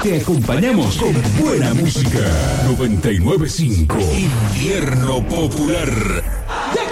Te acompañamos con buena música. 99.5 Invierno Popular.